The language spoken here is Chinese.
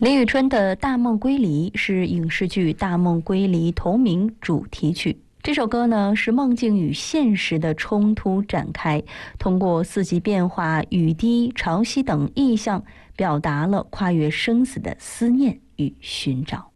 李宇春的《大梦归离》是影视剧《大梦归离》同名主题曲。这首歌呢，是梦境与现实的冲突展开，通过四季变化、雨滴、潮汐等意象，表达了跨越生死的思念与寻找。